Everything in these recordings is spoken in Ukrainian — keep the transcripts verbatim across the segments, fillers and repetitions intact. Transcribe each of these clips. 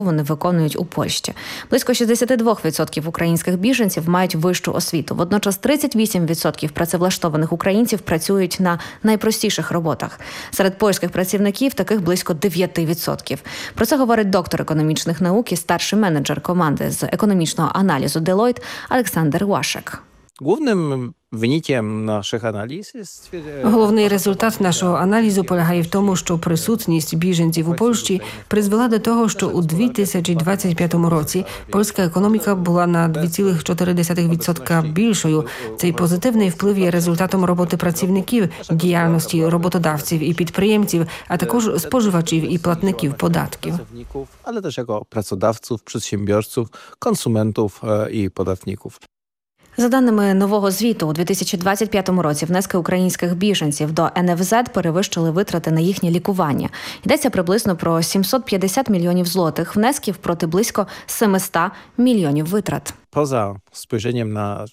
вони виконують у Польщі. Близько шістдесят два відсотки українських біженців мають вищу освіту. Водночас тридцять вісім відсотків працевлаштованих українців працюють на найпростіших роботах. Серед польських працівників таких близько дев'ять відсотків. Про це говорить доктор економічних наук і старший менеджер команди з економічного аналізу Deloitte Олександр Łaszek. Głównym wynikiem naszych analiz jest... Головний результат нашого аналізу полягає в тому, що присутність біженців у Польщі призвела до того, що у дві тисячі двадцять п'ятому році польська економіка була на два цілих чотири десятих відсотка більшою. Цей позитивний вплив є результатом роботи працівників, діяльності роботодавців і підприємців, а також споживачів і платників податків. Ale też jako pracodawców, przedsiębiorców, konsumentów i podatników. За даними нового звіту, у дві тисячі двадцять п'ятому році внески українських біженців до ен еф зет перевищили витрати на їхнє лікування. Йдеться приблизно про сімсот п'ятдесят мільйонів злотих внесків проти близько сімсот мільйонів витрат. Poza spojrzeniem na...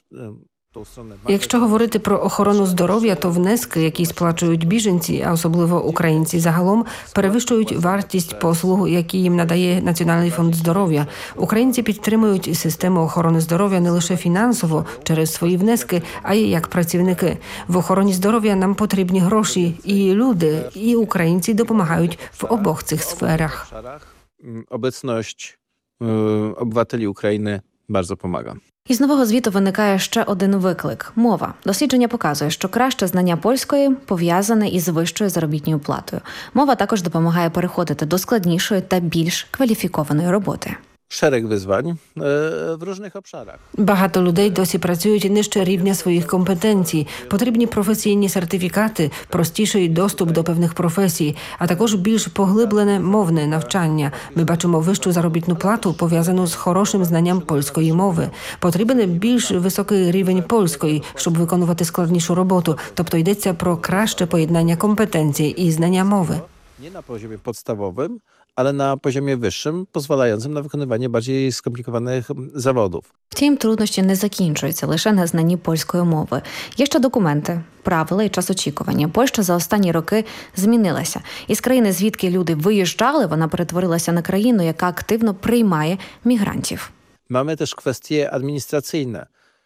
Якщо говорити про охорону здоров'я, то внески, які сплачують біженці, а особливо українці загалом, перевищують вартість послуг, які їм надає Національний фонд здоров'я. Українці підтримують систему охорони здоров'я не лише фінансово, через свої внески, а й як працівники. В охороні здоров'я нам потрібні гроші, і люди, і українці допомагають в обох цих сферах. Obecność obywateli Ukrainy bardzo pomaga. Із нового звіту виникає ще один виклик – мова. Дослідження показує, що краще знання польської пов'язане із вищою заробітною платою. Мова також допомагає переходити до складнішої та більш кваліфікованої роботи. Szereg wyzwań w różnych obszarach. Багато людей досі працюють нижче рівня своїх компетенцій. Потрібні професійні сертифікати, простіший доступ до певних професій, а також більш поглиблене мовне навчання. Ми бачимо вищу заробітну плату, пов'язану з хорошим знанням польської мови. Потрібен більш високий рівень польської, щоб виконувати складнішу роботу. Тобто йдеться про краще поєднання компетенцій і знання мови. Nie na poziomie podstawowym, ale na poziomie wyższym, pozwalającym na wykonywanie bardziej skomplikowanych zawodów. Втім, труднощі не закінчуються лише на знанні польської мови. Є ще документи, правила і час очікування. Польща за останні роки змінилася. Із країни, звідки люди виїжджали, вона перетворилася на країну, яка активно приймає мігрантів. Mamy też kwestie administracyjne.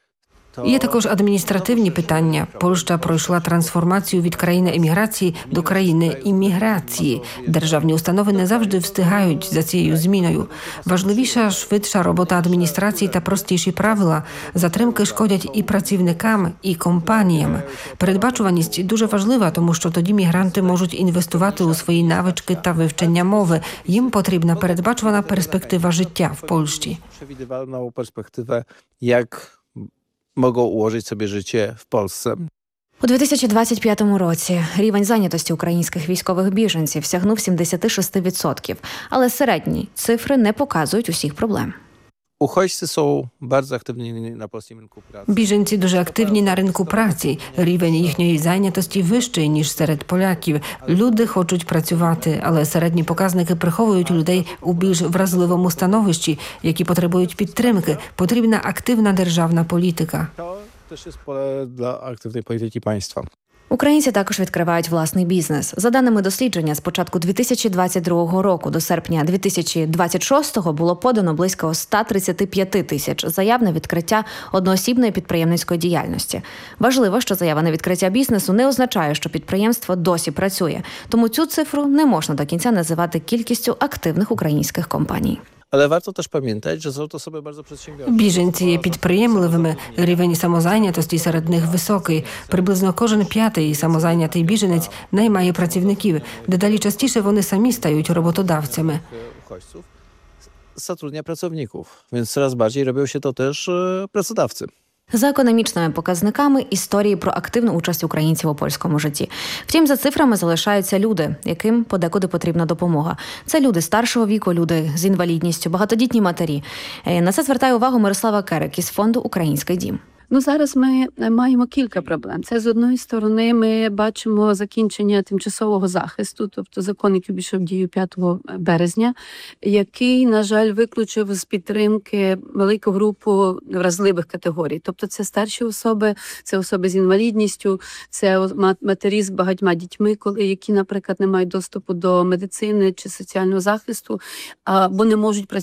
Є також адміністративні питання. Польща пройшла трансформацію від країни еміграції до країни імміграції. Державні установи не завжди встигають за цією зміною. Важливіша, швидша робота адміністрації та простіші правила. Затримки шкодять і працівникам, і компаніям. Передбачуваність дуже важлива, тому що тоді мігранти можуть інвестувати у свої навички та вивчення мови. Їм потрібна передбачувана перспектива життя в Польщі. Przewidywalną perspektywę, jak mogą ułożyć sobie życie w Polsce. У дві тисячі двадцять п'ятому році рівень зайнятості українських військових біженців сягнув сімдесят шість відсотків, але середні цифри не показують усіх проблем. Uchodźcy są bardzo aktywni na polskim rynku pracy. Біженці дуже активні на ринку праці. Рівень їхньої зайнятості вищий, ніж серед поляків. Люди хочуть працювати, але середні показники приховують людей у більш вразливому становищі, які потребують підтримки. Потрібна активна державна політика. To też jest pole dla aktywnej polityki państwa. Українці також відкривають власний бізнес. За даними дослідження, з початку дві тисячі двадцять другого року до серпня дві тисячі двадцять шостого було подано близько сто тридцять п'ять тисяч заяв на відкриття одноосібної підприємницької діяльності. Важливо, що заява на відкриття бізнесу не означає, що підприємство досі працює. Тому цю цифру не можна до кінця називати кількістю активних українських компаній. Ale warto też pamiętać, że są to osoby bardzo przedsiębiorcze. Біженці є підприємливими, рівень самозайнятості серед них високий. Приблизно кожен п'ятий самозайнятий біженець наймає працівників. Дедалі частіше вони самі стають роботодавцями. Uchodźców zatrudnia pracowników, więc coraz bardziej robią się to też e, pracodawcy. За економічними показниками – історії про активну участь українців у польському житті. Втім, за цифрами залишаються люди, яким подекуди потрібна допомога. Це люди старшого віку, люди з інвалідністю, багатодітні матері. На це звертає увагу Мирослава Керик із фонду «Український дім». Ну, зараз ми маємо кілька проблем. Це, з одної сторони, ми бачимо закінчення тимчасового захисту, тобто закон, який пішов в дію п'ятого березня, який, на жаль, виключив з підтримки велику групу вразливих категорій. Тобто це старші особи, це особи з інвалідністю, це матері з багатьма дітьми, коли, які, наприклад, не мають доступу до медицини чи соціального захисту, або не можуть працювати